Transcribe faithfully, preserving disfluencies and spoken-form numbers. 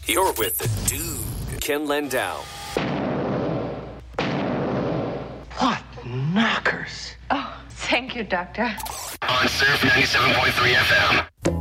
You're with the dude, Ken Landau. What knockers? Oh, thank you, Doctor. On Surf ninety-seven point three F M.